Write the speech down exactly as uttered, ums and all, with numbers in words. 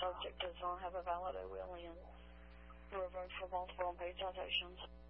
subject does not have a valid O L N. You revoked for multiple unpaid citations.